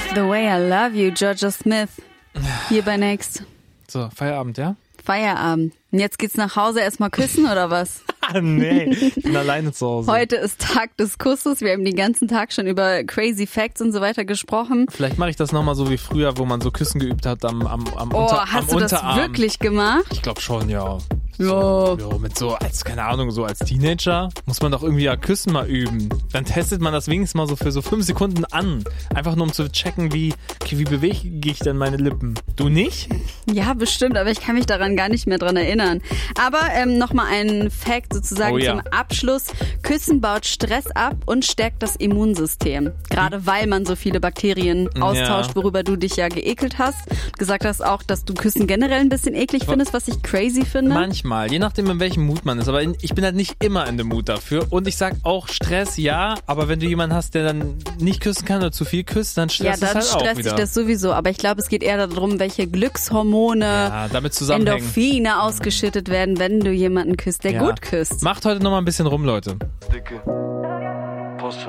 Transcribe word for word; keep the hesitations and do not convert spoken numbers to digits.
The Way I Love You, Georgia Smith. Hier bei Next. So, Feierabend, ja? Feierabend. Und jetzt geht's nach Hause erstmal küssen oder was? Ah, nee, ich bin alleine zu Hause. Heute ist Tag des Kusses. Wir haben den ganzen Tag schon über Crazy Facts und so weiter gesprochen. Vielleicht mache ich das nochmal so wie früher, wo man so Küssen geübt hat am, am, am, oh, Unter, hast am du das Unterarm. wirklich gemacht? Ich glaube schon, ja. So, jo, mit so, als, keine Ahnung, so als Teenager muss man doch irgendwie ja Küssen mal üben. Dann testet man das wenigstens mal so für so fünf Sekunden an. Einfach nur um zu checken, wie, okay, wie bewege ich denn meine Lippen? Du nicht? Ja, bestimmt, aber ich kann mich daran gar nicht mehr dran erinnern. Aber ähm, nochmal ein Fact sozusagen Oh ja. zum Abschluss. Küssen baut Stress ab und stärkt das Immunsystem. Gerade weil man so viele Bakterien austauscht, Ja. worüber du dich ja geekelt hast. Gesagt hast auch, dass du Küssen generell ein bisschen eklig findest, was ich crazy finde. Manchmal, je nachdem in welchem Mut man ist. Aber in, ich bin halt nicht immer in dem Mut dafür. Und ich sag auch Stress, ja. Aber wenn du jemanden hast, der dann nicht küssen kann oder zu viel küsst, dann Ja, stresst dann es halt auch stresst wieder. dich das sowieso. Aber ich glaube, es geht eher darum, welche Glückshormone, ja, damit zusammenhängen. Endorphine ausgeschüttet werden, wenn du jemanden küsst, der Ja. gut küsst. Macht heute noch mal ein bisschen rum, Leute. Dicke.